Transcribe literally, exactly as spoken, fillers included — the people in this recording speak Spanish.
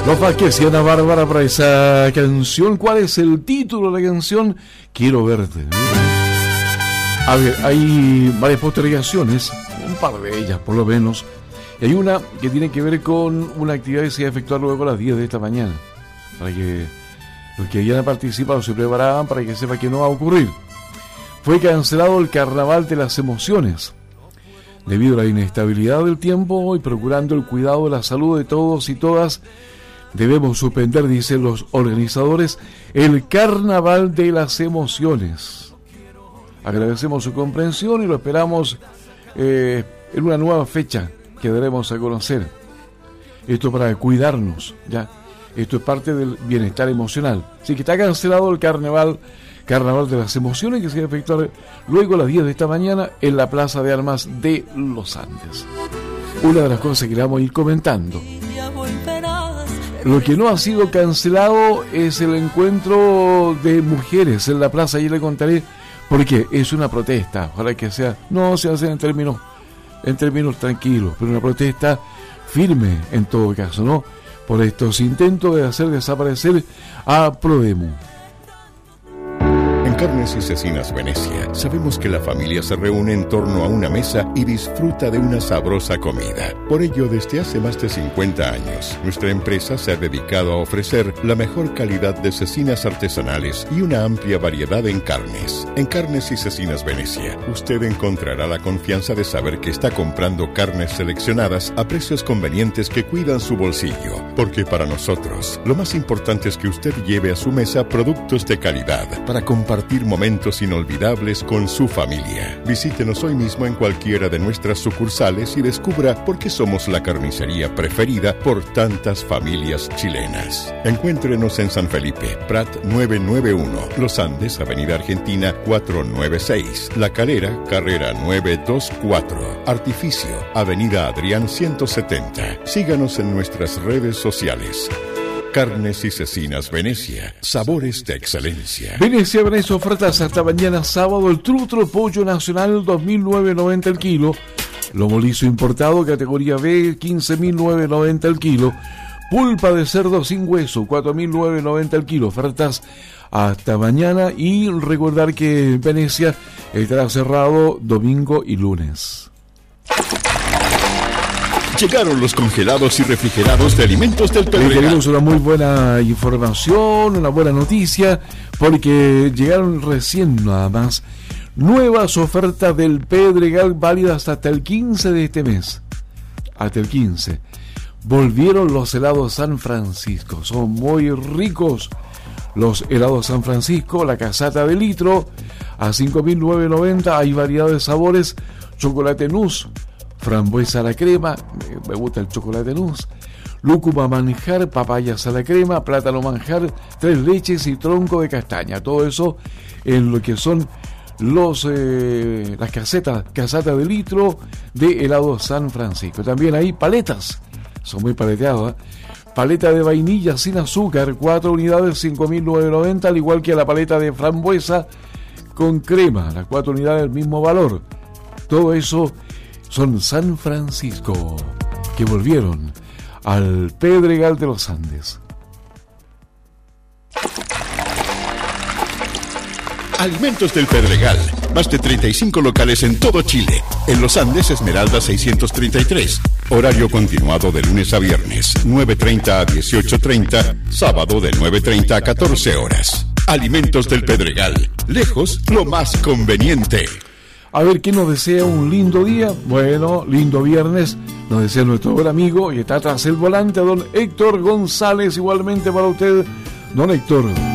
Los Vázquez y Ana Bárbara para esa canción. ¿Cuál es el título de la canción? Quiero verte. A ver, hay varias postergaciones, un par de ellas por lo menos. Y hay una que tiene que ver con una actividad que se va a efectuar luego a las diez de esta mañana. Para que los que hayan participado se preparaban para que sepa que no va a ocurrir. Fue cancelado el Carnaval de las Emociones. Debido a la inestabilidad del tiempo y procurando el cuidado de la salud de todos y todas, debemos suspender, dicen los organizadores, el Carnaval de las Emociones. Agradecemos su comprensión y lo esperamos eh, en una nueva fecha que daremos a conocer. Esto para cuidarnos, ya. Esto es parte del bienestar emocional. Así que está cancelado el Carnaval, Carnaval de las Emociones, que se va a efectuar luego a las diez de esta mañana en la Plaza de Armas de Los Andes. Una de las cosas que le vamos a ir comentando. Lo que no ha sido cancelado es el encuentro de mujeres en la plaza. Ayer le contaré por qué. Es una protesta. Ojalá que sea, no se hace en términos, en términos tranquilos, pero una protesta firme en todo caso, ¿no? Por estos intentos de hacer desaparecer a Prodemu. En Carnes y Cecinas Venecia sabemos que la familia se reúne en torno a una mesa y disfruta de una sabrosa comida. Por ello, desde hace más de cincuenta años, nuestra empresa se ha dedicado a ofrecer la mejor calidad de cecinas artesanales y una amplia variedad en carnes. En Carnes y Cecinas Venecia, usted encontrará la confianza de saber que está comprando carnes seleccionadas a precios convenientes que cuidan su bolsillo. Porque para nosotros, lo más importante es que usted lleve a su mesa productos de calidad para compartir momentos inolvidables con su familia. Visítenos hoy mismo en cualquiera de nuestras sucursales y descubra por qué somos la carnicería preferida por tantas familias chilenas. Encuéntrenos en San Felipe, Prat novecientos noventa y uno, Los Andes, Avenida Argentina cuatrocientos noventa y seis, La Calera, Carrera novecientos veinticuatro, Artificio, Avenida Adrián ciento setenta. Síganos en nuestras redes sociales. Carnes y Cecinas Venecia, sabores de excelencia. Venecia, Venecia, ofertas hasta mañana sábado. El trutro pollo nacional dos mil novecientos noventa el kilo. Lomo liso importado categoría B quince mil novecientos noventa el kilo. Pulpa de cerdo sin hueso cuatro mil novecientos noventa el kilo. Ofertas hasta mañana y recordar que Venecia estará cerrado domingo y lunes. Llegaron los congelados y refrigerados de Alimentos del Pedregal. Tenemos una muy buena información, una buena noticia, porque llegaron recién nada más nuevas ofertas del Pedregal válidas hasta el quince de este mes. Hasta el quince. Volvieron los helados San Francisco. Son muy ricos los helados San Francisco, la casata de litro a cinco mil novecientos noventa. Hay variedad de sabores, chocolate nus, frambuesa a la crema, me gusta el chocolate nus, lúcuma manjar, papayas a la crema, plátano manjar, tres leches y tronco de castaña. Todo eso en lo que son los eh, las casetas, casatas de litro de helado San Francisco. También hay paletas, son muy paleteadas, ¿eh? Paleta de vainilla sin azúcar, cuatro unidades, cinco mil novecientos noventa, al igual que la paleta de frambuesa con crema, las cuatro unidades del mismo valor. Todo eso son San Francisco, que volvieron al Pedregal de los Andes. Alimentos del Pedregal. Más de treinta y cinco locales en todo Chile. En Los Andes, Esmeralda seiscientos treinta y tres. Horario continuado de lunes a viernes, nueve treinta a dieciocho treinta. Sábado de nueve treinta a catorce horas. Alimentos del Pedregal. Lejos, lo más conveniente. A ver, ¿quién nos desea un lindo día? Bueno, lindo viernes. Nos desea nuestro buen amigo y está tras el volante don Héctor González. Igualmente para usted, don Héctor.